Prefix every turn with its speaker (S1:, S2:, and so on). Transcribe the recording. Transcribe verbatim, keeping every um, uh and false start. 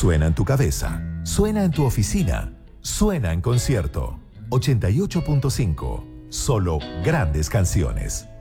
S1: Suena en tu cabeza, suena en tu oficina, suena en concierto. ochenta y ocho punto cinco. Solo grandes canciones.